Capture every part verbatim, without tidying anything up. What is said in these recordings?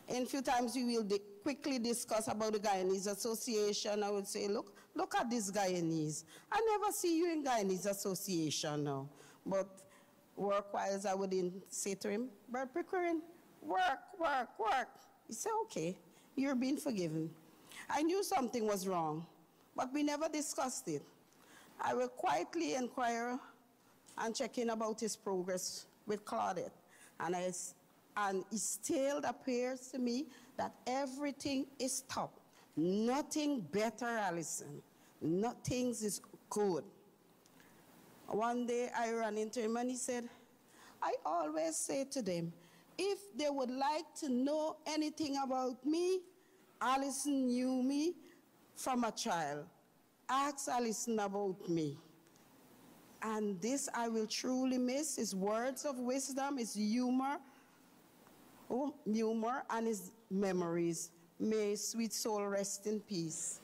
In few times we will di- quickly discuss about the Guyanese Association. I would say, look, look at this Guyanese. I never see you in Guyanese Association now. But work-wise, I would say to him, Brother Pickering, work, work, work. He said, okay, you're being forgiven. I knew something was wrong, but we never discussed it. I will quietly inquire and check in about his progress with Claudette. And, I, and it still appears to me that everything is top. Nothing better, Allison. Nothing is good. One day I ran into him and he said, I always say to them, if they would like to know anything about me, Allison knew me from a child. Ask Allison about me. And this I will truly miss, his words of wisdom, his humor, oh, humor and his memories. May his sweet soul rest in peace.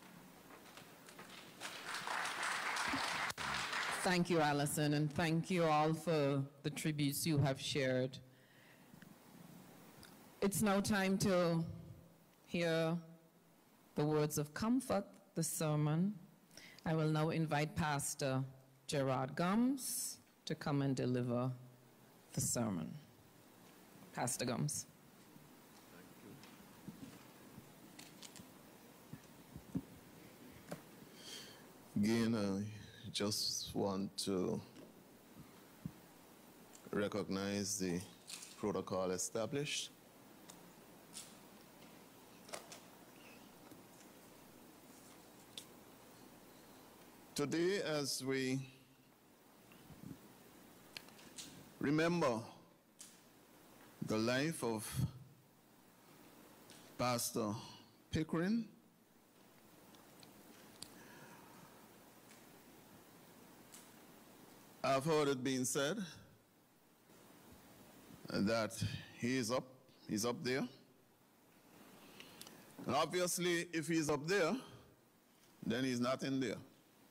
Thank you, Allison, and thank you all for the tributes you have shared. It's now time to hear the words of comfort, the sermon. I will now invite Pastor Gerard Gums to come and deliver the sermon. Pastor Gums. Again, I just want to recognize the protocol established. Today, as we remember the life of Pastor Pickering, I've heard it being said that he is up, he's up there. And obviously, if he's up there, then he's not in there.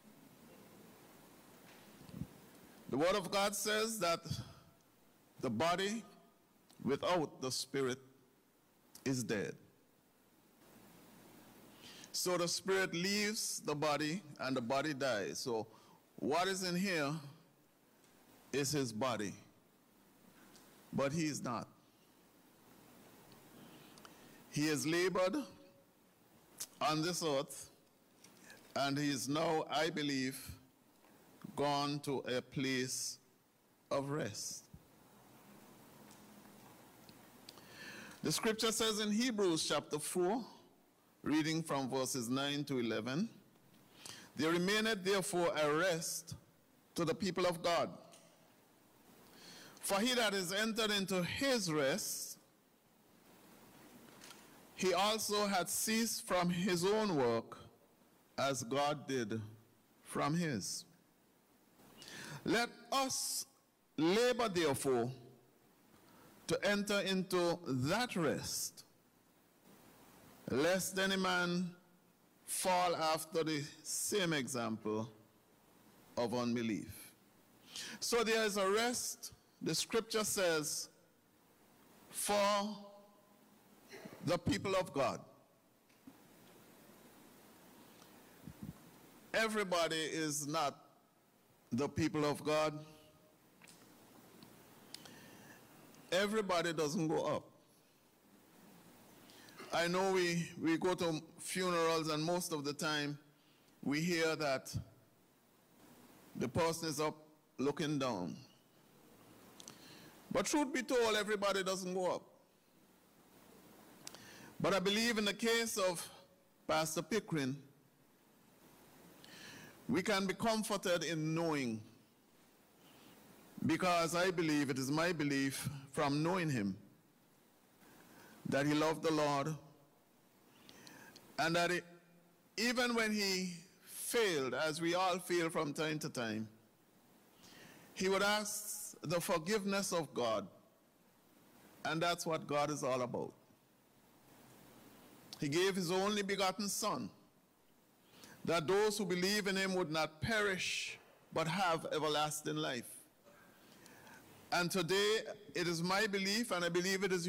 The Word of God says that the body without the spirit is dead. So the spirit leaves the body and the body dies. So what is in here is his body, but he is not. He has labored on this earth, and he is now, I believe, gone to a place of rest. The scripture says in Hebrews chapter four, reading from verses nine to eleven, there remaineth therefore a rest to the people of God. For he that is entered into his rest, he also had ceased from his own work, as God did from his. Let us labor, therefore, to enter into that rest, lest any man fall after the same example of unbelief. So there is a rest, the scripture says, for the people of God. Everybody is not the people of God. Everybody doesn't go up. I know we, we go to funerals, and most of the time we hear that the person is up looking down. But truth be told, everybody doesn't go up. But I believe in the case of Pastor Pickering, we can be comforted in knowing, because I believe, it is my belief from knowing him, that he loved the Lord, and that it, even when he failed, as we all fail from time to time, he would ask the forgiveness of God, and that's what God is all about. He gave his only begotten Son, that those who believe in him would not perish, but have everlasting life. And today, it is my belief, and I believe it is